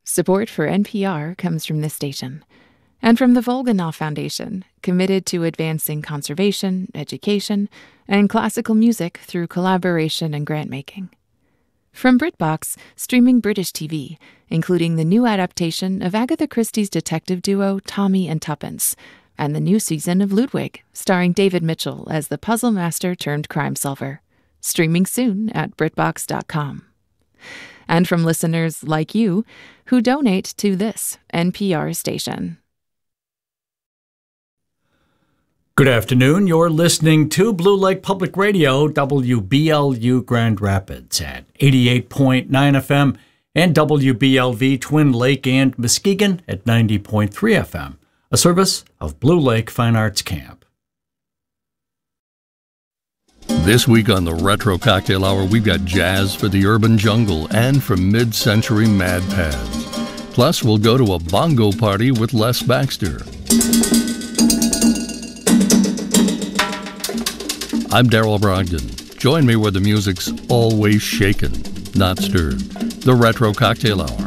Support for NPR comes from this station and from the Volganov Foundation, committed to advancing conservation, education, and classical music through collaboration and grant-making. From BritBox, streaming British TV, including the new adaptation of Agatha Christie's detective duo Tommy and Tuppence, and the new season of Ludwig, starring David Mitchell as the puzzle master turned crime solver. Streaming soon at BritBox.com. And from listeners like you who donate to this NPR station. Good afternoon. You're listening to Blue Lake Public Radio, WBLU Grand Rapids at 88.9 FM and WBLV Twin Lake and Muskegon at 90.3 FM, a service of Blue Lake Fine Arts Camp. This week on the Retro Cocktail Hour, we've got jazz for the urban jungle and from mid-century mad pads. Plus, we'll go to a bongo party with Les Baxter. I'm Daryl Brogdon. Join me where the music's always shaken, not stirred. The Retro Cocktail Hour.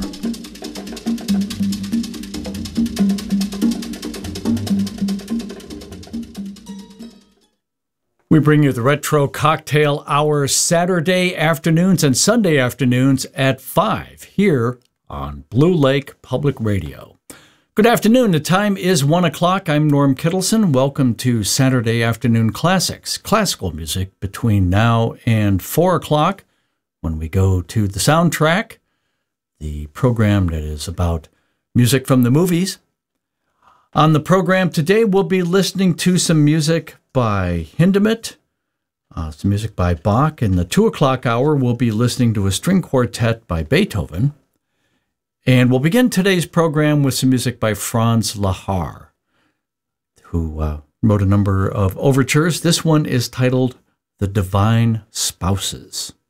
We bring you the Retro Cocktail Hour Saturday afternoons and Sunday afternoons at 5 here on Blue Lake Public Radio. Good afternoon. The time is 1 o'clock. I'm Norm Kittleson. Welcome to Saturday Afternoon Classics, classical music between now and 4 o'clock when we go to the soundtrack, the program that is about music from the movies. On the program today, we'll be listening to some music by Hindemith, some music by Bach. In the 2 o'clock hour, we'll be listening to a string quartet by Beethoven. And we'll begin today's program with some music by Franz Lehár, who wrote a number of overtures. This one is titled The Divine Spouses.